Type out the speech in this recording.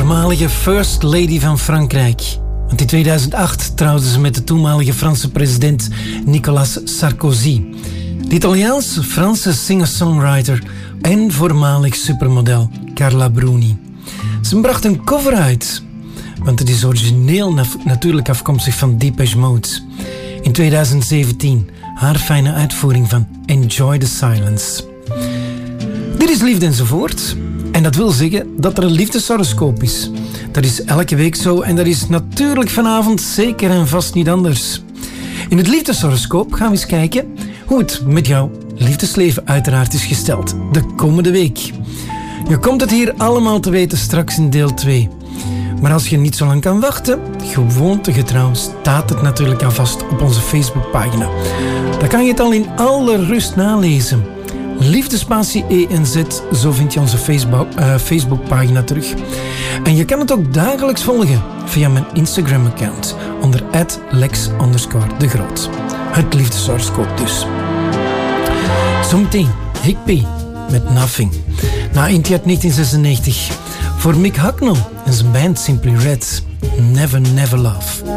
voormalige First Lady van Frankrijk. Want in 2008 trouwde ze met de toenmalige Franse president Nicolas Sarkozy. De Italiaans-Franse singer-songwriter en voormalig supermodel Carla Bruni. Ze bracht een cover uit, want het is origineel natuurlijk afkomstig van Depeche Mode. In 2017 haar fijne uitvoering van Enjoy the Silence. Dit is Liefde enzovoort. En dat wil zeggen dat er een liefdeshoroscoop is. Dat is elke week zo en dat is natuurlijk vanavond zeker en vast niet anders. In het liefdeshoroscoop gaan we eens kijken hoe het met jouw liefdesleven uiteraard is gesteld de komende week. Je komt het hier allemaal te weten straks in deel 2. Maar als je niet zo lang kan wachten, gewoontegetrouw staat het natuurlijk al vast op onze Facebookpagina. Dan kan je het al in alle rust nalezen. Liefdespatie ENZ, zo vind je onze Facebookpagina terug. En je kan het ook dagelijks volgen via mijn Instagram-account onder @lex_degroot. Het liefdeshoroscoop dus. Zometeen Hikpie met Nothing. Na Inti uit 1996 voor Mick Hucknall en zijn band Simply Red. Never Never Love.